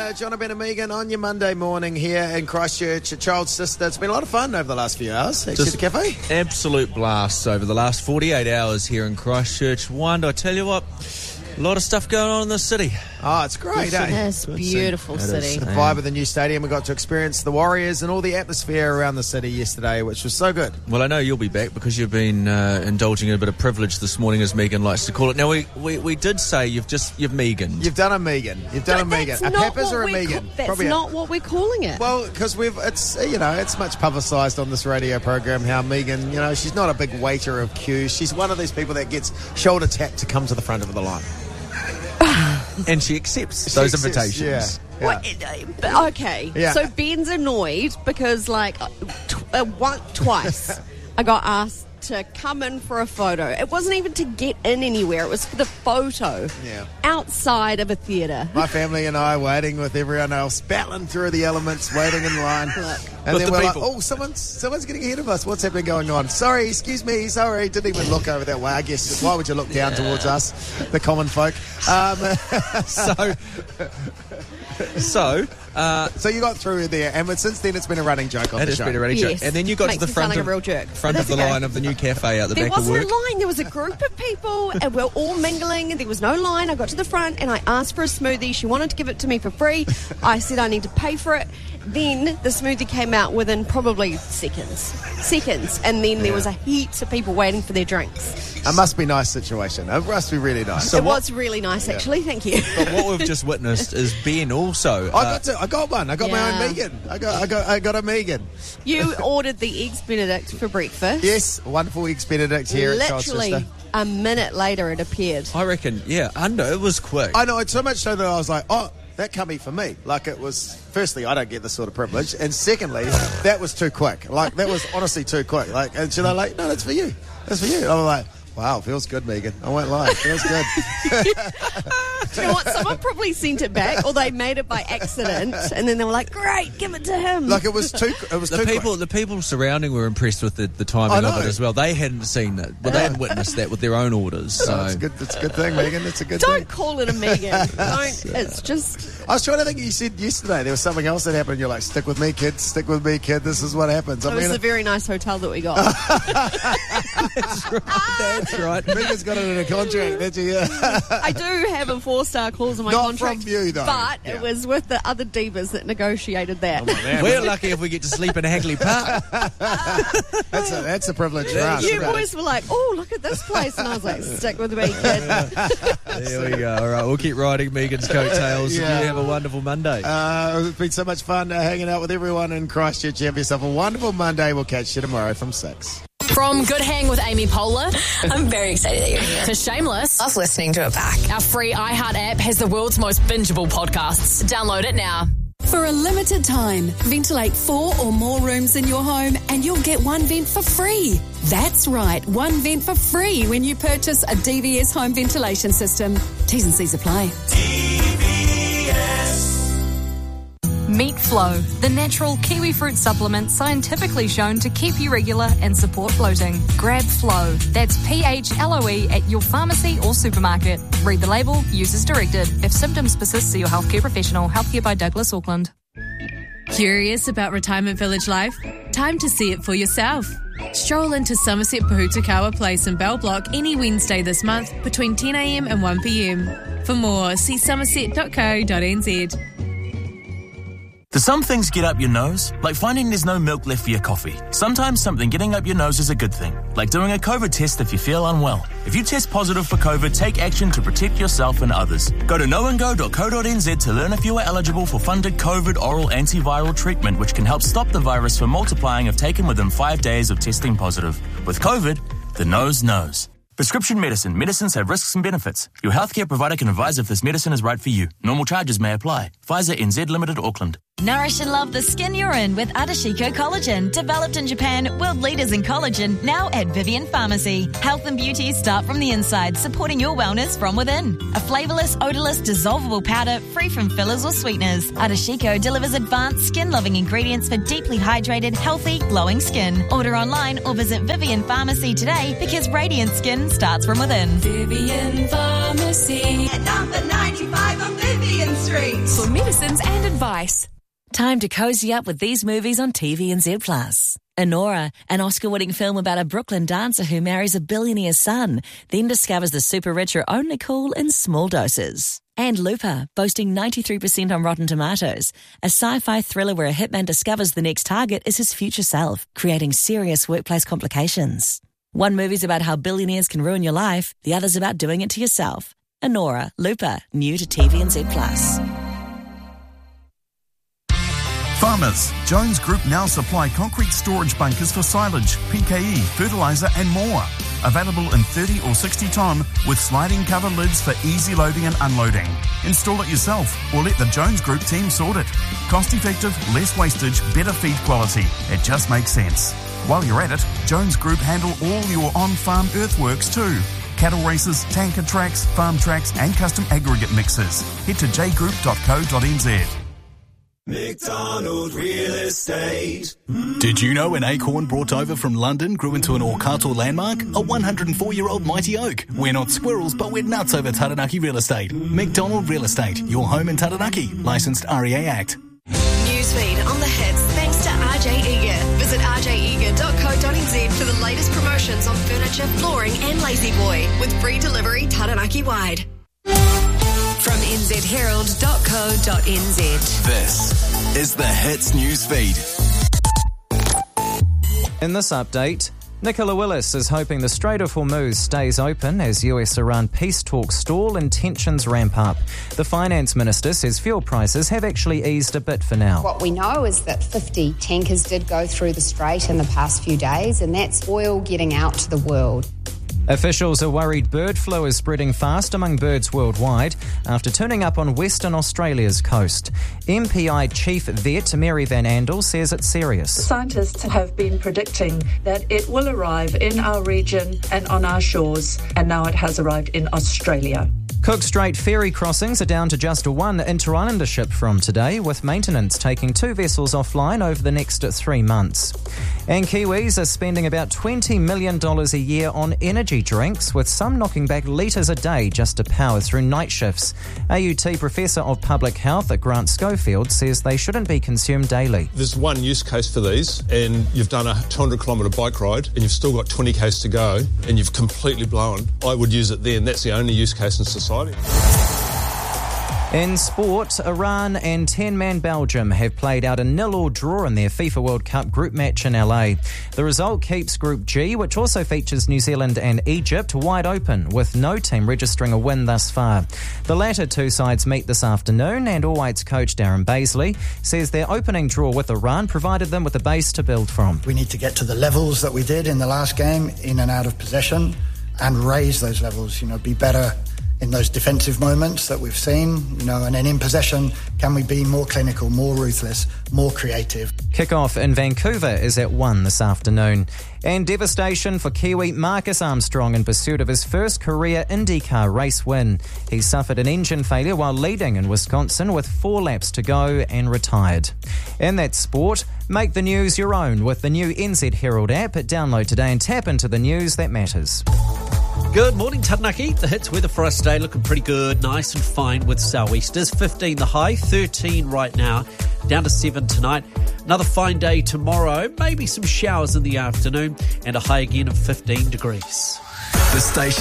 Jonathan and Megan on your Monday morning here in Christchurch at Child's Sister. It's been a lot of fun over the last few hours, actually, at the cafe. Absolute blasts over the last 48 hours here in Christchurch. I tell you what, a lot of stuff going on in this city. Oh, it's great, eh? It's a beautiful city. The vibe of the new stadium. We got to experience the Warriors and all the atmosphere around the city yesterday, which was so good. Well, I know you'll be back because you've been indulging in a bit of privilege this morning, as Megan likes to call it. Now, we did say you've Meganed. You've done a Megan. You've done a Megan. A Peppers or a Megan? That's not what we're calling it. Well, because it's much publicised on this radio program how Megan, she's not a big waiter of cues. She's one of these people that gets shoulder tapped to come to the front of the line. And she accepts those invitations. Yeah. Okay. Yeah. So Ben's annoyed because, twice I got asked to come in for a photo. It wasn't even to get in anywhere. It was for the photo. Yeah. Outside of a theatre. My family and I waiting with everyone else, battling through the elements, waiting in line. And then we're like, oh, someone's getting ahead of us. What's happening going on? Sorry, excuse me, sorry. Didn't even look over that way. I guess, why would you look down towards us, the common folk? So you got through there, and since then it's been a running joke on the show. It has been a running joke. And then you got to the front of the line of the new cafe out the back of work. There wasn't a line. There was a group of people, and we're all mingling, and there was no line. I got to the front, and I asked for a smoothie. She wanted to give it to me for free. I said I need to pay for it. Then the smoothie came out within probably seconds. And then there was a heap of people waiting for their drinks. It must be a nice situation. It must be really nice. It was really nice, actually. Thank you. But what we've just witnessed is Ben also. I got one. I got my own Megan. I got a Megan. You ordered the Eggs Benedict for breakfast. Yes, wonderful Eggs Benedict here at Child's Sister. Literally a minute later it appeared. I reckon, it was quick. I know, it's so much so that I was like, that can't be for me. Like, it was, firstly, I don't get this sort of privilege, and secondly, that was too quick. Like, that was honestly too quick. Like, and she's like, no, that's for you. That's for you. And I'm like, wow, feels good, Megan. I won't lie. Feels good. Do you know what? Someone probably sent it back, or they made it by accident, and then they were like, great, give it to him. Like, it was too quick. The people surrounding were impressed with the timing of it as well. They hadn't seen it, but they hadn't witnessed that with their own orders. So. It's a good thing, Megan. It's a good thing. Don't call it a Megan. It's just... I was trying to think, you said yesterday there was something else that happened. You're like, stick with me, kid. Stick with me, kid. This is what happens. It was a very nice hotel that we got. That's right. Megan's got it in a contract, did you? I do have a 4-star clause in my contract. Not from you, though. But it was with the other divas that negotiated that. We're lucky if we get to sleep in Hagley Park. That's a privilege for us. You boys were like, oh, look at this place. And I was like, stick with me, kid. There we go. All right, we'll keep riding Megan's coattails. Yeah. You have a wonderful Monday. It's been so much fun hanging out with everyone in Christchurch. Have yourself a wonderful Monday. We'll catch you tomorrow from 6. From Good Hang with Amy Poehler. I'm very excited that you're here. To Shameless. Love listening to it back. Our free iHeart app has the world's most bingeable podcasts. Download it now. For a limited time, ventilate 4 or more rooms in your home and you'll get one vent for free. That's right, one vent for free when you purchase a DVS home ventilation system. T's and C's apply. Meet Flow, the natural kiwi fruit supplement scientifically shown to keep you regular and support bloating. Grab Flow. That's PHLOE at your pharmacy or supermarket. Read the label, use as directed. If symptoms persist, see your healthcare professional. Healthcare by Douglas Auckland. Curious about retirement village life? Time to see it for yourself. Stroll into Somerset Pahutakawa Place in Bell Block any Wednesday this month between 10am and 1pm. For more, see somerset.co.nz. Do some things get up your nose? Like finding there's no milk left for your coffee. Sometimes something getting up your nose is a good thing. Like doing a COVID test if you feel unwell. If you test positive for COVID, take action to protect yourself and others. Go to knowandgo.co.nz to learn if you are eligible for funded COVID oral antiviral treatment, which can help stop the virus from multiplying if taken within 5 days of testing positive. With COVID, the nose knows. Prescription medicine. Medicines have risks and benefits. Your healthcare provider can advise if this medicine is right for you. Normal charges may apply. Pfizer NZ Limited, Auckland. Nourish and love the skin you're in with Adashiko Collagen. Developed in Japan, world leaders in collagen, now at Vivian Pharmacy. Health and beauty start from the inside, supporting your wellness from within. A flavourless, odourless, dissolvable powder free from fillers or sweeteners. Adashiko delivers advanced skin-loving ingredients for deeply hydrated, healthy, glowing skin. Order online or visit Vivian Pharmacy today because radiant skin starts from within. Vivian Pharmacy at number 95 on Vivian Street. For medicines and advice. Time to cozy up with these movies on TVNZ+. Enora, an Oscar-winning film about a Brooklyn dancer who marries a billionaire's son, then discovers the super rich are only cool in small doses. And Looper, boasting 93% on Rotten Tomatoes, a sci-fi thriller where a hitman discovers the next target is his future self, creating serious workplace complications. One movie's about how billionaires can ruin your life, the other's about doing it to yourself. Enora, Looper, new to TVNZ+. Farmers, Jones Group now supply concrete storage bunkers for silage, PKE, fertiliser and more. Available in 30 or 60 tonne with sliding cover lids for easy loading and unloading. Install it yourself or let the Jones Group team sort it. Cost effective, less wastage, better feed quality. It just makes sense. While you're at it, Jones Group handle all your on-farm earthworks too. Cattle races, tanker tracks, farm tracks and custom aggregate mixers. Head to jgroup.co.nz. McDonald Real Estate. Did you know an acorn brought over from London grew into an Orkato landmark? A 104-year-old mighty oak. We're not squirrels, but we're nuts over Taranaki Real Estate. McDonald Real Estate, your home in Taranaki. Licensed REA Act. Newsfeed on the hits thanks to RJ Eager. Visit rjeager.co.nz for the latest promotions on furniture, flooring and Lazy Boy with free delivery Taranaki wide. From nzherald.co.nz. This is the Hits News Feed. In this update, Nicola Willis is hoping the Strait of Hormuz stays open as US-Iran peace talks stall and tensions ramp up. The finance minister says fuel prices have actually eased a bit for now. What we know is that 50 tankers did go through the strait in the past few days, and that's oil getting out to the world. Officials are worried bird flu is spreading fast among birds worldwide after turning up on Western Australia's coast. MPI Chief Vet Mary Van Andel says it's serious. Scientists have been predicting that it will arrive in our region and on our shores, and now it has arrived in Australia. Cook Strait ferry crossings are down to just one inter-islander ship from today, with maintenance taking 2 vessels offline over the next 3 months. And Kiwis are spending about $20 million a year on energy drinks, with some knocking back litres a day just to power through night shifts. AUT Professor of Public Health at Grant Schofield says they shouldn't be consumed daily. There's one use case for these, and you've done a 200-kilometre bike ride, and you've still got 20 k's to go, and you've completely blown. I would use it then. That's the only use case in society. In sport, Iran and 10-man Belgium have played out a 0-0 draw in their FIFA World Cup group match in LA. The result keeps Group G, which also features New Zealand and Egypt, wide open, with no team registering a win thus far. The latter two sides meet this afternoon, and All Whites coach Darren Bazley says their opening draw with Iran provided them with a base to build from. We need to get to the levels that we did in the last game, in and out of possession, and raise those levels, be better in those defensive moments that we've seen, and then in possession, can we be more clinical, more ruthless, more creative? Kick-off in Vancouver is at 1 this afternoon. And devastation for Kiwi Marcus Armstrong in pursuit of his first career IndyCar race win. He suffered an engine failure while leading in Wisconsin with 4 laps to go and retired. In that sport, make the news your own with the new NZ Herald app. Download today and tap into the news that matters. Good morning, Taranaki. The hits weather for us today looking pretty good, nice and fine with sou'easters. 15 the high, 13 right now, down to 7 tonight. Another fine day tomorrow, maybe some showers in the afternoon, and a high again of 15 degrees. The station